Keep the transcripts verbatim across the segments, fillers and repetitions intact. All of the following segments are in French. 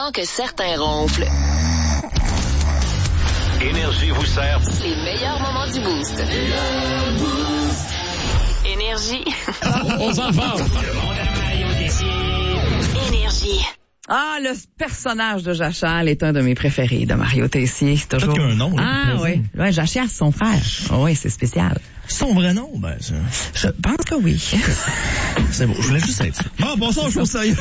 avant que certains ronflent. Énergie vous sert. Les meilleurs moments du Boost. Énergie. Aux enfants. Énergie. Ah, le personnage de Jachal est un de mes préférés de Mario Tessier. C'est toujours... Peut-être qu'il y a un nom. Là, ah oui, ouais, Jachal, son frère. Oh, oui, c'est spécial. Son vrai nom, ben ça. Je pense que oui. C'est bon, je voulais juste être. Bon, passons aux choses sérieuses.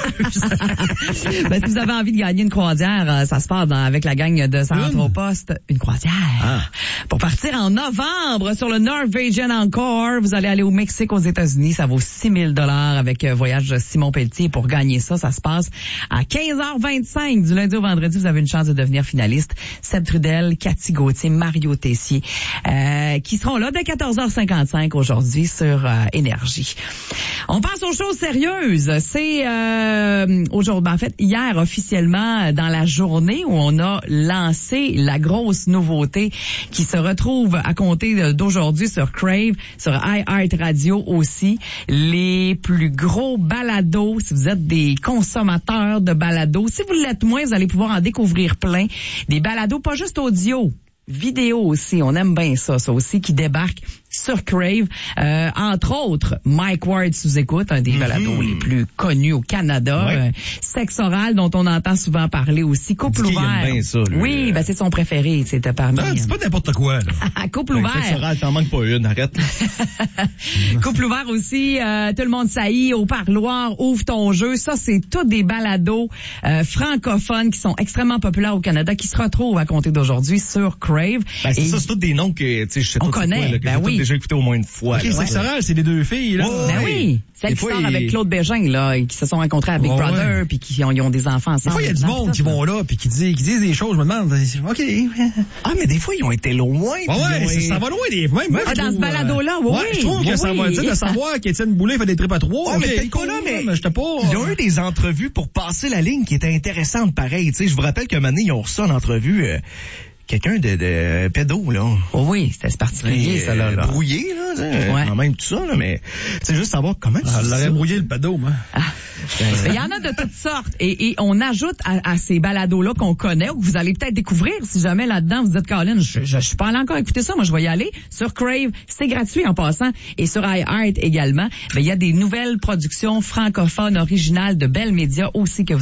Ben, si vous avez envie de gagner une croisière, ça se passe dans, avec la gang de Centropost. Une croisière. Ah. Pour partir en novembre sur le Norwegian Encore, vous allez aller au Mexique, aux États-Unis. Ça vaut six mille dollars avec Voyage de Simon Pelletier. Pour gagner ça, ça se passe à quinze heures vingt-cinq du lundi au vendredi. Vous avez une chance de devenir finaliste. Seb Trudel, Cathy Gauthier, Mario Tessier, euh, qui seront là dès quatorze heures cinquante-cinq aujourd'hui sur euh, Énergie. On passe aux choses sérieuses. C'est euh, aujourd'hui, en fait, hier officiellement dans la journée où on a lancé la grosse nouveauté qui se retrouve à compter d'aujourd'hui sur Crave, sur iHeartRadio aussi. Les plus gros balados, si vous êtes des consommateurs de balados. Si vous l'êtes moins, vous allez pouvoir en découvrir plein. Des balados, pas juste audio, vidéo aussi. On aime bien ça, ça aussi, qui débarque sur Crave. Euh, entre autres, Mike Ward sous écoute, un des mm-hmm. balados les plus connus au Canada. Ouais. Euh, Sexe oral, dont on entend souvent parler aussi. Couple ouvert. Il aime bien ça, lui. Oui, ben c'est son préféré. C'était parmi. Non, c'est pas n'importe quoi, là. Couple ouvert. Sexe oral, t'en manques pas une, arrête. Couple ouvert aussi, euh, tout le monde saillit, au parloir, ouvre ton jeu. Ça, c'est tous des balados euh, francophones qui sont extrêmement populaires au Canada, qui se retrouvent à compter d'aujourd'hui sur Crave. Ben, c'est Et ça, c'est tous des noms que, tu sais, je sais pas. On connaît, quoi, là, que ben j'ai oui. déjà écouté au moins une fois. OK, Sexe oral, c'est les deux filles, là. Oh, ben oui. oui. Celles qui sortent avec Claude Bégin, là, et qui se sont rencontrées à Big oh, Brother, ouais. puis qui ont, ils ont des enfants ensemble. Des fois, il y a du monde qui vont là, puis qui disent, qui disent des choses, je me demande, OK. Ah, mais des fois, ils ont été loin. Ah ouais, ouais, ça va loin des fois. Même, Ah, dans ce balado-là, oui. Ouais, je trouve que oui, ça va oui. dire de savoir qu'Étienne Boulay fait des trips à trois. Ouais, mais OK, peut-être cool, pas là, mais, mais j'étais pas. Ils ont eu des entrevues pour passer la ligne qui étaient intéressantes, pareil. Tu sais, je vous rappelle qu'à un moment donné, ils ont reçu en entrevue euh, quelqu'un de, de pédo, là. Oh oui, c'était particulier, ça, là. là. Brouillé, là, tu sais, Ouais. quand même, tout ça, là, mais c'est juste savoir comment tu Ah, fais je l'aurais ça. brouillé le pédo, moi. Ah. Il y en a de toutes sortes. Et, et on ajoute à, à ces balados-là qu'on connaît, ou que vous allez peut-être découvrir si jamais là-dedans vous dites, Colin, je, je, je suis pas allé encore écouter ça, moi je vais y aller. Sur Crave, c'est gratuit en passant. Et sur iHeart également. Ben, il y a des nouvelles productions francophones originales de Bell Media aussi que vous